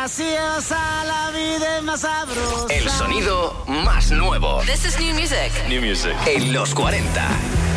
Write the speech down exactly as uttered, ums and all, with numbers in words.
graciosa, la vida es más sabrosa. El sonido más nuevo. This is new music. New music. En los cuarenta.